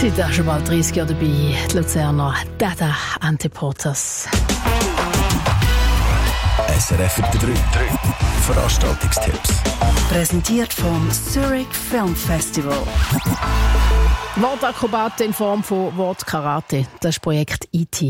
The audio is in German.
Sind auch schon bald 30 Jahre dabei, die Luzerner Dada Antiportas. SRF 3 Veranstaltungstipps. Präsentiert vom Zurich Film Festival. Wortakrobaten in Form von Wortkarate. Das ist Projekt E.T.